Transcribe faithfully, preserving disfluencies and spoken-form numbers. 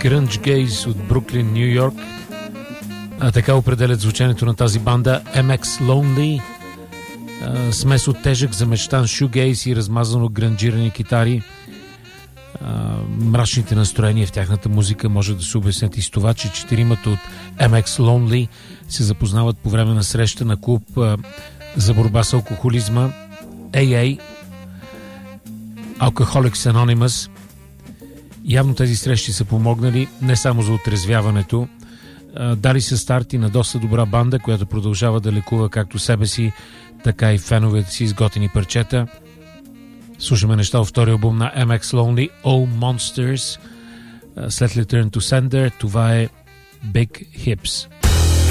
Grunge Gaze от Бруклин, Ню Йорк. А така определят звучането на тази банда. Ем Екс Lonely, а, смес от тежък замечтан шугейз и размазано гранжирани китари. А, мрачните настроения в тяхната музика може да се обяснят и с това, че четиримата от Ем Екс Lonely се запознават по време на среща на клуб а, за борба с алкохолизма Ей Ей, Alcoholics Anonymous. Явно тези срещи са помогнали не само за отрезвяването, а, дали са старт и на доста добра банда, която продължава да лекува както себе си, така и феновете си с готини парчета. Слушаме неща от втория албум на Ем Екс Lonely, Oh Monsters. След Return to Sender, това е Big Hips.